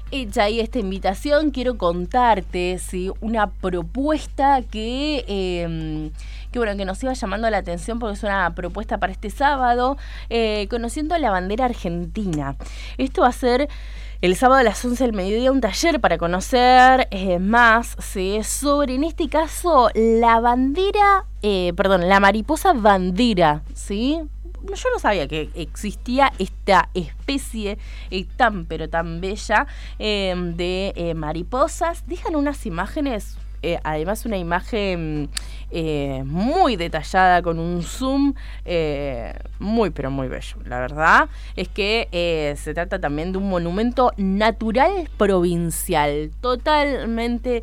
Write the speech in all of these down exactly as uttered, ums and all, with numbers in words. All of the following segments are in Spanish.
Hecha ahí esta invitación, quiero contarte, ¿sí?, una propuesta que, eh, que, bueno, que nos iba llamando la atención porque es una propuesta para este sábado, eh, conociendo la bandera argentina. Esto va a ser el sábado a las once del mediodía, un taller para conocer eh, más, ¿sí?, sobre, en este caso, la bandera, eh, perdón, la mariposa bandera, ¿sí? Yo no sabía que existía esta especie eh, tan pero tan bella eh, de eh, mariposas. Dejan unas imágenes, eh, además una imagen eh, muy detallada con un zoom eh, muy pero muy bello. La verdad es que eh, se trata también de un monumento natural provincial, totalmente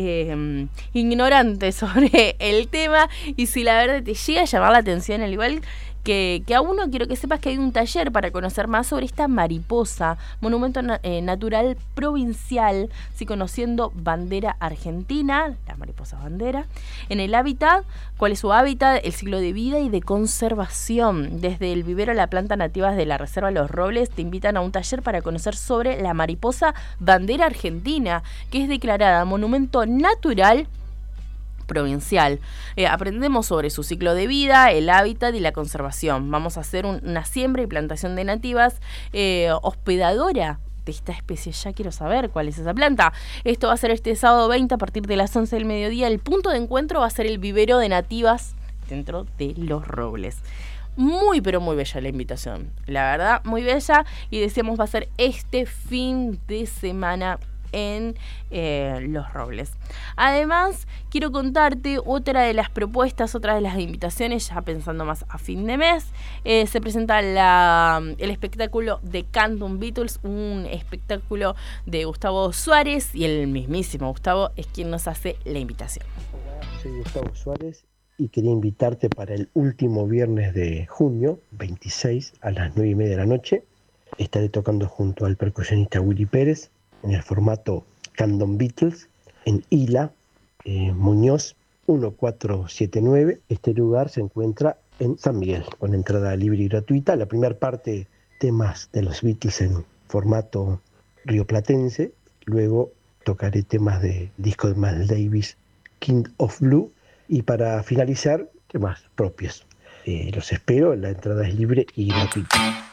eh, ignorante sobre el tema, y si la verdad te llega a llamar la atención, al igual Que, que a uno, quiero que sepas que hay un taller para conocer más sobre esta mariposa, monumento na- eh, natural provincial, sí, conociendo bandera argentina, la mariposa bandera, en el hábitat, cuál es su hábitat, el ciclo de vida y de conservación. Desde el vivero a la planta nativas de la Reserva Los Robles te invitan a un taller para conocer sobre la mariposa bandera argentina, que es declarada monumento natural provincial. Eh, aprendemos sobre su ciclo de vida, el hábitat y la conservación. Vamos a hacer un, una siembra y plantación de nativas eh, hospedadora de esta especie. Ya quiero saber cuál es esa planta. Esto va a ser este sábado veinte a partir de las once del mediodía. El punto de encuentro va a ser el vivero de nativas dentro de Los Robles. Muy pero muy bella la invitación, la verdad, muy bella, y decíamos va a ser este fin de semana en eh, Los Robles. Además, quiero contarte otra de las propuestas, otra de las invitaciones, ya pensando más a fin de mes. Eh, se presenta la, el espectáculo de Canton Beatles, un espectáculo de Gustavo Suárez, y el mismísimo Gustavo es quien nos hace la invitación. Hola, soy Gustavo Suárez y quería invitarte para el último viernes de junio, veintiséis, a las nueve y media de la noche. Estaré tocando junto al percusionista Willy Pérez en el formato Canton Beatles, en Ila, eh, Muñoz, catorce setenta y nueve. Este lugar se encuentra en San Miguel, con entrada libre y gratuita. La primera parte, temas de los Beatles en formato rioplatense. Luego tocaré temas de disco de Miles Davis, King of Blue. Y para finalizar, temas propios. Eh, los espero, la entrada es libre y gratuita.